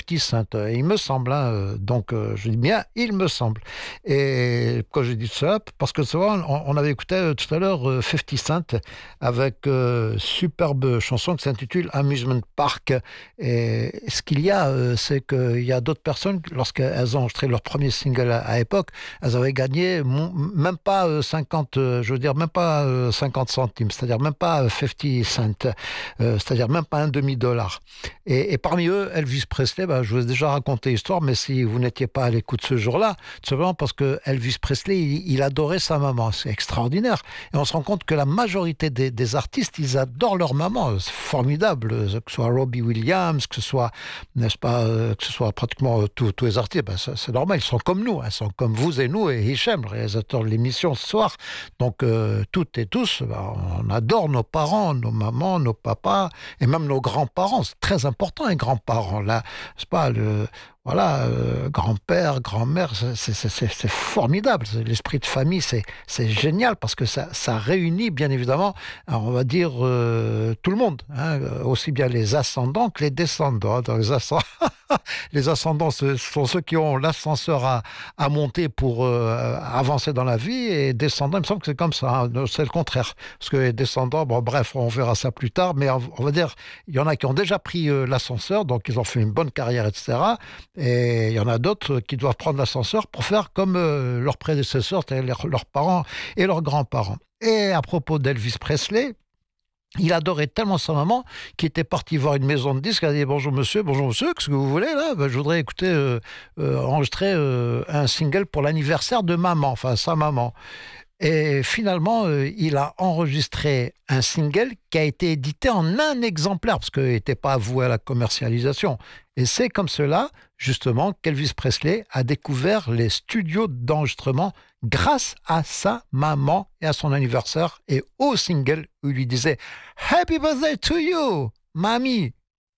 50 Cent, il me semble. Donc, je dis bien, il me semble. Et quand j'ai dit ça, parce que tu vois, on avait écouté tout à l'heure 50 Cent avec superbe chanson qui s'intitule Amusement Park. Et ce qu'il y a, c'est qu'il y a d'autres personnes, lorsqu'elles ont enregistré leur premier single à l'époque, elles avaient gagné même pas 50, je veux dire, même pas 50 centimes, c'est-à-dire même pas 50 cents, c'est-à-dire même pas un demi-dollar. Et parmi eux, Elvis Presley, je vous ai déjà raconté l'histoire, mais si vous n'étiez pas à l'écoute ce jour-là, tout simplement parce que Elvis Presley, il adorait sa maman. C'est extraordinaire. Et on se rend compte que la majorité des artistes, ils adorent leur maman. C'est formidable. Que ce soit Robbie Williams, que ce soit, n'est-ce pas, que ce soit pratiquement tous les artistes, c'est normal. Ils sont comme nous. Ils sont comme vous et nous et Hichem, le réalisateur de l'émission ce soir. Donc, toutes et tous, on adore nos parents, nos mamans, nos papas et même nos grands-parents. C'est très important, les grands-parents. Là, c'est pas voilà, grand-père, grand-mère, c'est formidable. L'esprit de famille, c'est génial parce que ça réunit, bien évidemment, on va dire, tout le monde, aussi bien les ascendants que les descendants. Donc, les ascendants, ce sont ceux qui ont l'ascenseur à monter pour avancer dans la vie, et descendants, il me semble que c'est comme ça, c'est le contraire. Parce que les descendants, bref, on verra ça plus tard, mais on va dire, il y en a qui ont déjà pris l'ascenseur, donc ils ont fait une bonne carrière, etc. Et il y en a d'autres qui doivent prendre l'ascenseur pour faire comme leurs prédécesseurs, c'est-à-dire leurs parents et leurs grands-parents. Et à propos d'Elvis Presley, il adorait tellement sa maman qu'il était parti voir une maison de disques. Il a dit bonjour monsieur, qu'est-ce que vous voulez là? Je voudrais écouter, enregistrer un single pour l'anniversaire de maman, enfin sa maman. Et finalement, il a enregistré un single qui a été édité en un exemplaire, parce qu'il n'était pas voué à la commercialisation. Et c'est comme cela, justement, qu'Elvis Presley a découvert les studios d'enregistrement grâce à sa maman et à son anniversaire, et au single où il lui disait « Happy birthday to you, mamie !»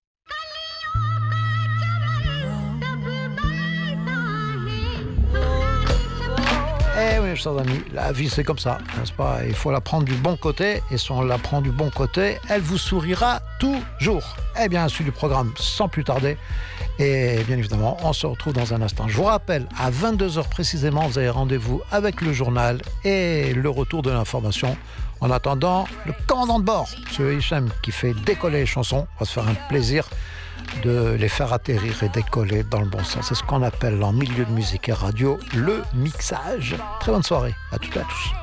Eh oui, chers amis, la vie c'est comme ça, n'est-ce pas? Il faut la prendre du bon côté, et si on la prend du bon côté, elle vous sourira toujours. Eh bien, suite du programme sans plus tarder, et bien évidemment, on se retrouve dans un instant. Je vous rappelle, à 22h précisément, vous avez rendez-vous avec le journal et le retour de l'information. En attendant, le commandant de bord, M. Hichem, qui fait décoller les chansons, va se faire un plaisir de les faire atterrir et décoller dans le bon sens. C'est ce qu'on appelle en milieu de musique et radio le mixage. Très bonne soirée à toutes et à tous.